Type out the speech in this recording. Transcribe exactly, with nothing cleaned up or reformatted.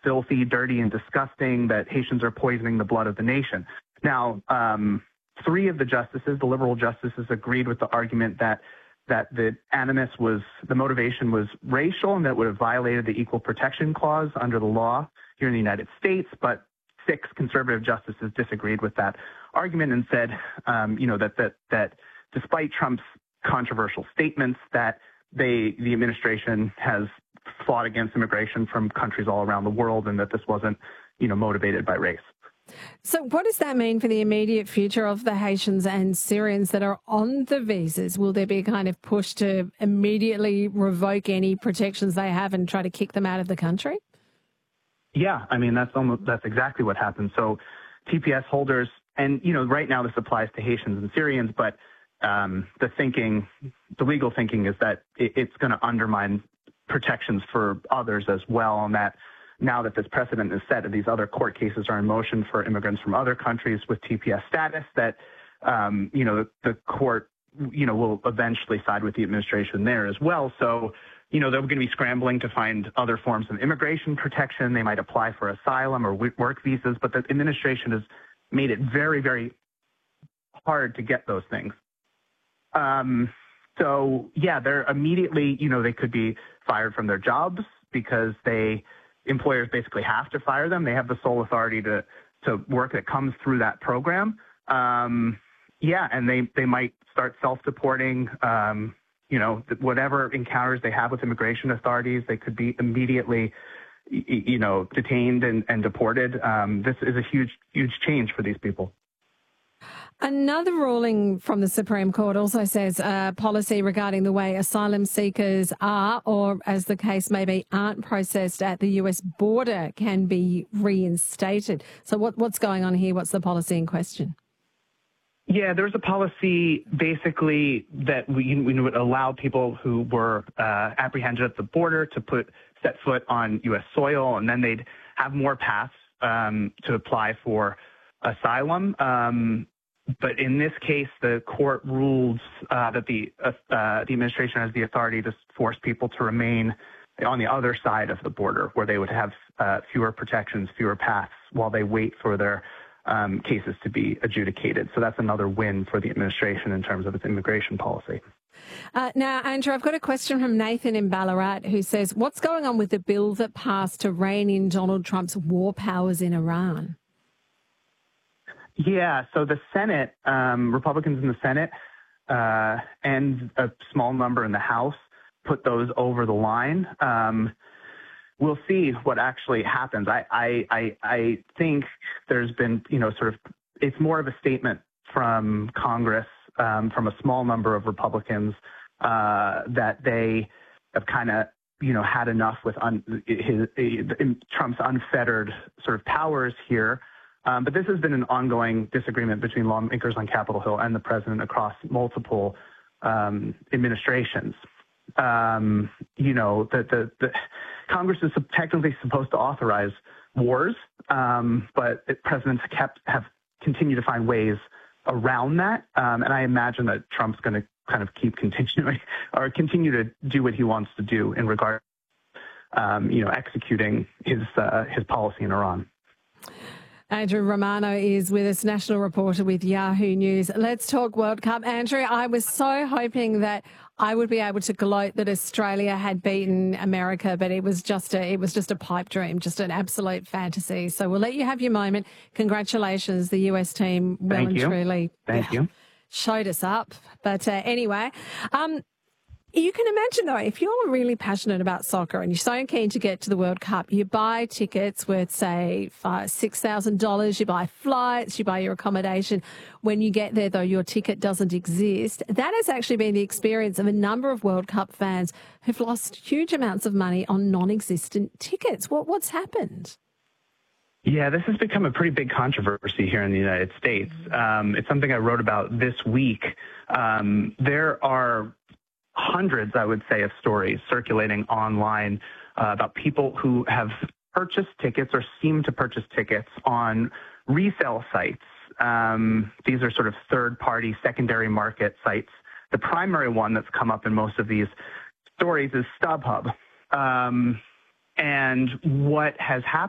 filthy, dirty, and disgusting, that Haitians are poisoning the blood of the nation. Now, um, three of the justices, the liberal justices, agreed with the argument that that the animus was, the motivation was racial and that it would have violated the Equal Protection Clause under the law here in the United States. But six conservative justices disagreed with that argument and said, um, you know, that that that despite Trump's controversial statements, that they, the administration has fought against immigration from countries all around the world, and that this wasn't, you know, motivated by race. So what does that mean for the immediate future of the Haitians and Syrians that are on the visas? Will there be a kind of push to immediately revoke any protections they have and try to kick them out of the country? Yeah, I mean, that's almost, that's exactly what happened. So T P S holders, and, you know, right now this applies to Haitians and Syrians, but um, the thinking, the legal thinking is that it, it's going to undermine protections for others as well, and that now that this precedent is set and these other court cases are in motion for immigrants from other countries with T P S status, that, um, you know, the, the court, you know, will eventually side with the administration there as well. So, you know, they're going to be scrambling to find other forms of immigration protection. They might apply for asylum or work visas, but the administration has made it very, very hard to get those things. Um, so, yeah, they're immediately, you know, they could be fired from their jobs because they, employers basically have to fire them. They have the sole authority to, to work that comes through that program. Um, yeah, and they, they might start self-deporting, um, you know, whatever encounters they have with immigration authorities, they could be immediately, you know, detained and, and deported. Um, this is a huge, huge change for these people. Another ruling from the Supreme Court also says uh, policy regarding the way asylum seekers are, or as the case may be, aren't processed at the U S border can be reinstated. So what, what's going on here? What's the policy in question? Yeah, there's a policy basically that we, we would allow people who were uh, apprehended at the border to put set foot on U S soil, and then they'd have more paths um, to apply for asylum. Um, But in this case, the court ruled uh, that the uh, the administration has the authority to force people to remain on the other side of the border, where they would have uh, fewer protections, fewer paths, while they wait for their um, cases to be adjudicated. So that's another win for the administration in terms of its immigration policy. Uh, now, Andrew, I've got a question from Nathan in Ballarat who says, what's going on with the bill that passed to rein in Donald Trump's war powers in Iran? Yeah, so the Senate, um, Republicans in the Senate uh, and a small number in the House put those over the line. Um, we'll see what actually happens. I, I, I, I think there's been, you know, sort of, it's more of a statement from Congress, um, from a small number of Republicans, uh, that they have kind of, you know, had enough with un, his, his, Trump's unfettered sort of powers here. Um, but this has been an ongoing disagreement between lawmakers on Capitol Hill and the president across multiple um, administrations. Um, you know, the, the, the Congress is technically supposed to authorize wars, um, but it, presidents kept have continued to find ways around that. Um, and I imagine that Trump's going to kind of keep continuing or continue to do what he wants to do in regard, um, you know, executing his uh, his policy in Iran. Andrew Romano is with us, national reporter with Yahoo News. Let's talk World Cup. Andrew, I was so hoping that I would be able to gloat that Australia had beaten America, but it was just a it was just a pipe dream, just an absolute fantasy. So we'll let you have your moment. Congratulations, the U S team, well Thank and you. truly Thank yeah, you. showed us up. But uh, anyway. Um, You can imagine, though, if you're really passionate about soccer and you're so keen to get to the World Cup, you buy tickets worth, say, five, six thousand dollars, you buy flights, you buy your accommodation. When you get there, though, your ticket doesn't exist. That has actually been the experience of a number of World Cup fans who've lost huge amounts of money on non-existent tickets. What, what's happened? Yeah, this has become a pretty big controversy here in the United States. Um, it's something I wrote about this week. Um, there are hundreds, I would say, of stories circulating online uh, about people who have purchased tickets or seem to purchase tickets on resale sites. Um, these are sort of third-party secondary market sites. The primary one that's come up in most of these stories is StubHub. Um, and what has happened